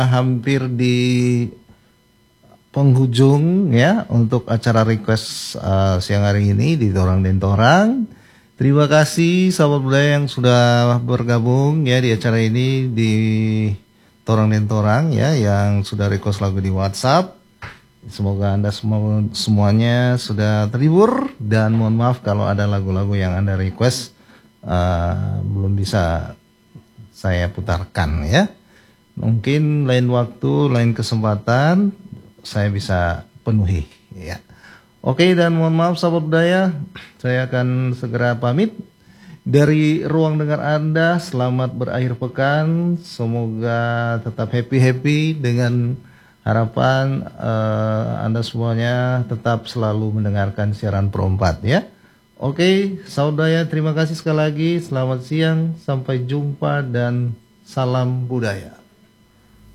hampir di penghujung ya untuk acara request siang hari ini di Torang dan Torang. Terima kasih sahabat budaya yang sudah bergabung ya di acara ini di Torang dan Torang ya, yang sudah request lagu di WhatsApp. Semoga Anda semuanya sudah terhibur, dan mohon maaf kalau ada lagu-lagu yang Anda request belum bisa saya putarkan ya. Mungkin lain waktu, lain kesempatan saya bisa penuhi ya. Oke, dan mohon maaf sahabat budaya, saya akan segera pamit dari ruang dengar Anda. Selamat berakhir pekan, semoga tetap happy dengan harapan Anda semuanya tetap selalu mendengarkan siaran Pro 4 ya. Oke, sahabat budaya, terima kasih sekali lagi. Selamat siang, sampai jumpa dan salam budaya.